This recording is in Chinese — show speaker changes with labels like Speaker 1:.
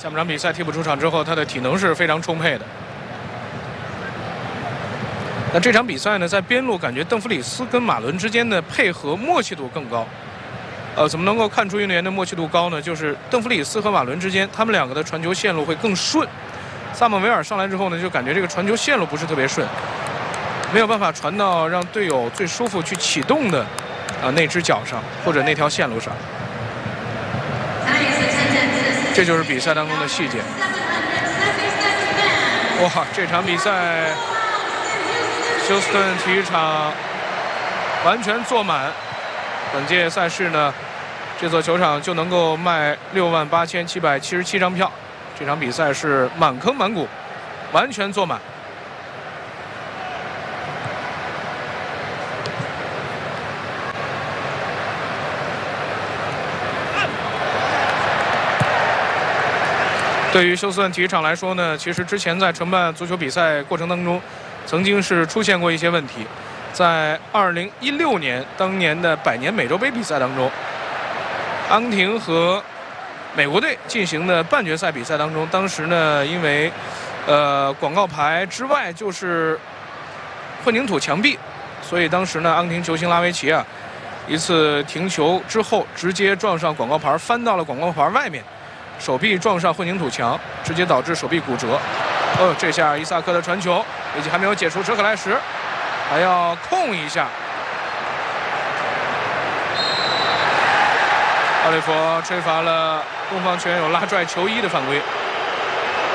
Speaker 1: 下半场比赛替补出场之后，他的体能是非常充沛的。那这场比赛呢，在边路感觉邓弗里斯跟马伦之间的配合默契度更高。怎么能够看出运动员的默契度高呢？就是邓弗里斯和马伦之间，他们两个的传球线路会更顺。萨姆维尔上来之后呢，就感觉这个传球线路不是特别顺，没有办法传到让队友最舒服去启动的那只脚上或者那条线路上。这就是比赛当中的细节。哇，这场比赛休斯顿体育场完全坐满。本届赛事呢，这座球场就能够卖68777张票。这场比赛是满坑满谷，完全坐满。对于休斯顿体育场来说呢，其实之前在承办足球比赛过程当中，曾经是出现过一些问题。在2016年当年的百年美洲杯比赛当中，阿根廷和美国队进行的半决赛比赛当中，当时呢，因为广告牌之外就是混凝土墙壁，所以当时呢，阿根廷球星拉维奇一次停球之后直接撞上广告牌，翻到了广告牌外面，手臂撞上混凝土墙，直接导致手臂骨折。这下伊萨克的传球以及还没有解除舍克莱什，还要控一下。奥利弗吹罚了东方球员有拉拽球衣的犯规。